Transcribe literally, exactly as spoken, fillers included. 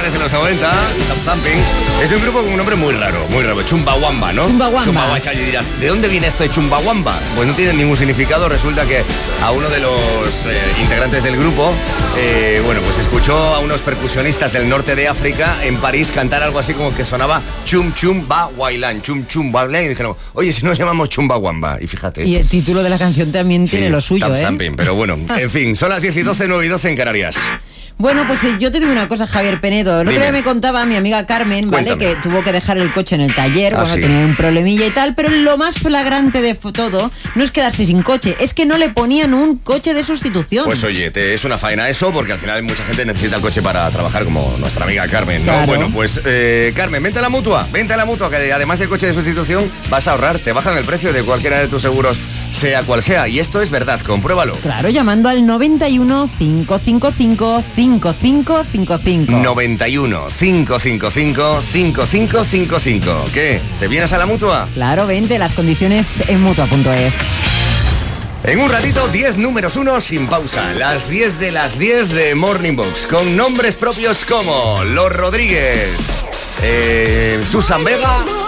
finales de los noventa, Top Thumping, es de un grupo con un nombre muy raro, muy raro, Chumbawamba, ¿no? Chumbawamba. Chumbawamba, y dirás, ¿de dónde viene esto de Chumbawamba? Pues no tiene ningún significado, resulta que a uno de los eh, integrantes del grupo, eh, bueno, pues escuchó a unos percusionistas del norte de África en París cantar algo así como que sonaba Chum Chum Ba Wailan, Chum Chum Ba Wailan, y dijeron, oye, si nos llamamos Chumbawamba, y fíjate. Y el título de la canción también Sí, tiene lo suyo, Top ¿eh? Thumping, pero bueno, en fin, son las diez y doce, nueve y doce en Canarias. Bueno, pues eh, yo te digo una cosa, Javier Penedo. El otro Dime. día me contaba mi amiga Carmen, ¿vale? Cuéntame. Que tuvo que dejar el coche en el taller, Ah, bueno, sí. tenía un problemilla y tal, pero lo más flagrante de fo- todo no es quedarse sin coche, es que no le ponían un coche de sustitución. Pues oye, te, es una faena eso, porque al final mucha gente necesita el coche para trabajar, como nuestra amiga Carmen, ¿no? Claro. Bueno, pues eh, Carmen, vente a la Mutua, vente a la Mutua, que además del coche de sustitución vas a ahorrar, te bajan el precio de cualquiera de tus seguros, sea cual sea, y esto es verdad, compruébalo. Claro, llamando al noventa y uno, cinco cinco cinco, cinco cinco cinco cinco. noventa y uno, cinco cinco cinco, cinco cinco cinco cinco. ¿Qué? ¿Te vienes a la Mutua? Claro, vente, las condiciones en mutua punto es. En un ratito, diez números uno sin pausa. Las diez de las diez de Morning Box, con nombres propios como Los Rodríguez, eh, Susan Vega